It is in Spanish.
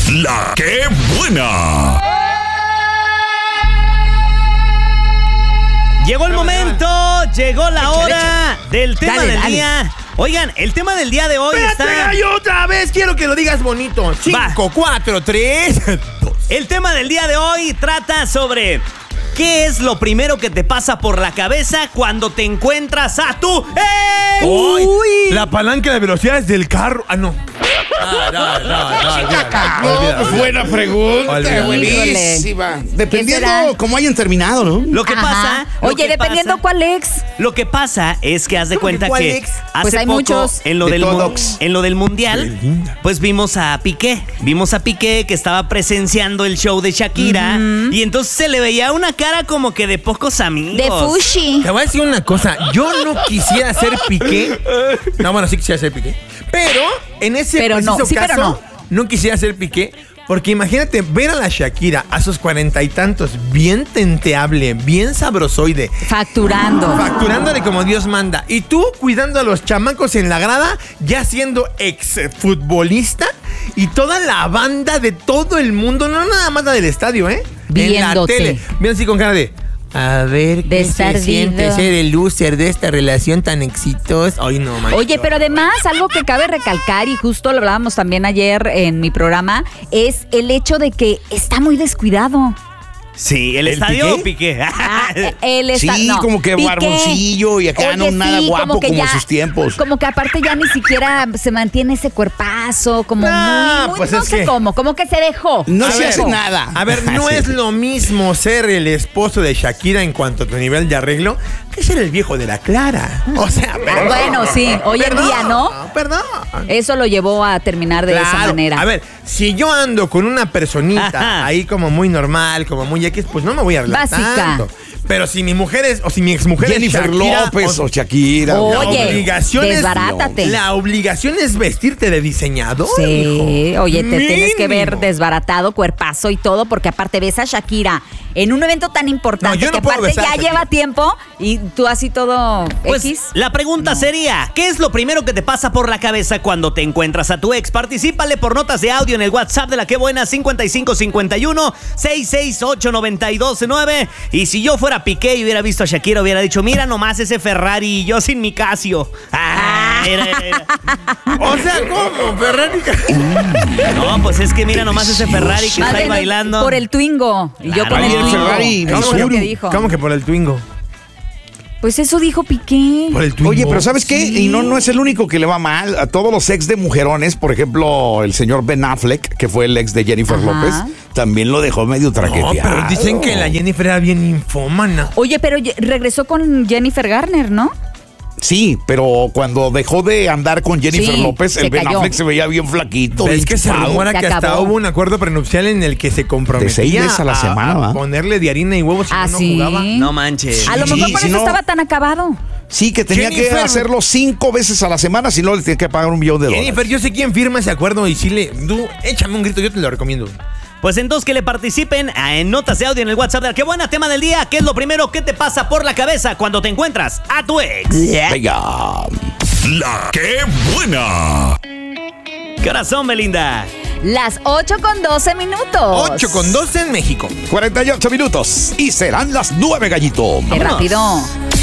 La que buena. Llegó el momento, llegó la hora del tema del día. Oigan, el tema del día de hoy Espérate, está... gallo, otra vez quiero que lo digas bonito. 5, 4, 3, 2. El tema del día de hoy trata sobre... ¿qué es lo primero que te pasa por la cabeza cuando te encuentras a tu ex? Uy, la palanca de velocidades del carro. Ah, no. Buena pregunta, Olvídalo. buenísima. ¿Qué Dependiendo será? cómo hayan terminado, ¿no? Lo que pasa... Oye, dependiendo cuál ex. Lo que pasa es que haz de cuenta ¿Cuál que ex? hace Pues hay poco muchos. en lo De del todos. en lo del mundial, pues vimos a Piqué que estaba presenciando el show de Shakira y entonces se le veía una cara como que de pocos amigos. De Fushi. Te voy a decir una cosa. Yo no quisiera ser Piqué. No, bueno, sí quisiera ser Piqué. Pero en ese Pero no, preciso sí, pero caso, no quisiera ser Piqué. Porque imagínate ver a la Shakira a sus 40 y tantos, bien tenteable, bien sabrosoide, facturándole como Dios manda. Y tú cuidando a los chamacos en la grada, ya siendo exfutbolista. Y toda la banda de todo el mundo, no nada más la del estadio, En la Viéndote. tele. Bien así con cara de... a ver De qué estar se siente vivo. ser el loser de esta relación tan exitosa. Ay, no, manito. Oye, pero además, algo que cabe recalcar, y justo lo hablábamos también ayer en mi programa, es el hecho de que está muy descuidado. Sí, el ¿El estadio Piqué? Piqué. Él está, Sí, no, como que Piqué. barboncillo y acá no Oye, nada sí, guapo que como ya- en sus tiempos. Como que aparte ya ni siquiera se mantiene ese cuerpazo, como muy pues no es sé que- cómo, como que se dejó. No A se ver, hace nada. A ver, no Sí. es lo mismo ser el esposo de Shakira en cuanto a tu nivel de arreglo que ser el viejo de la Clara. O sea, perdón. Bueno, sí, hoy en día, ¿no? Perdón. Eso lo llevó a terminar de esa Claro. manera. A ver, si yo ando con una personita Ajá. ahí como muy normal, como muy X, pues no me voy a arreglar Básica. tanto. Pero si mi mujer es, o si mi exmujer Jennifer es Shakira, López o Shakira. Oye, la obligación desbarátate. La obligación es vestirte de diseñador. Sí, hijo. oye, te tienes que ver Mínimo. desbaratado, cuerpazo y todo, porque aparte ves a Shakira en un evento tan importante No, yo no que puedo aparte besar a ya Shakira. lleva tiempo y tú así todo Pues X. la pregunta sería, ¿qué es lo primero que te pasa por la cabeza cuando te encuentras a tu ex? Particípale por notas de audio en el WhatsApp de La Que Buena 5551-668-929. Y si yo fuera Piqué y hubiera visto a Shakira, hubiera dicho, mira nomás ese Ferrari y yo sin mi Casio. Mira. O sea, ¿cómo? Ferrari. No, pues es que mira nomás ese Ferrari que Más está ahí bien bailando. por el Twingo. Y yo Claro. con el Ahí el Twingo. Ferrari, Eso el fue lo que Sur. dijo. ¿Cómo que por el Twingo? Pues eso dijo Piqué. Por el Twingo. Oye, pero ¿sabes qué? Y no es el único que le va mal. A todos los ex de mujerones, por ejemplo, el señor Ben Affleck, que fue el ex de Jennifer Ajá. López, también lo dejó medio No, traqueteado. pero dicen que la Jennifer era bien infómana. Oye, pero regresó con Jennifer Garner, ¿no? Sí, pero cuando dejó de andar con Jennifer Sí, López, se el Ben cayó. Affleck se veía bien flaquito. Es bien que se chupado. rumora Se que hasta acabó. hubo un acuerdo prenupcial en el que se comprometía De 6 veces a la semana, ¿va? ponerle de harina y huevos si Ah, no sí. jugaba. No manches. A lo mejor por si eso no- estaba tan acabado. Sí, que tenía Jennifer. que hacerlo 5 veces a la semana, si no le tenía que pagar $1 millón. Jennifer, yo sé quién firma ese acuerdo y si le... Tú, échame un grito, yo te lo recomiendo. Pues entonces que le participen en notas de audio en el WhatsApp de La Que Buena. Tema del día, ¿qué es lo primero que te pasa por la cabeza cuando te encuentras a tu ex? Venga. La que buena. ¿Qué horas son, Belinda? Las 8:12 minutos. 8:12 en México. 48 minutos y serán las 9, gallito. Qué Vámonos. rápido.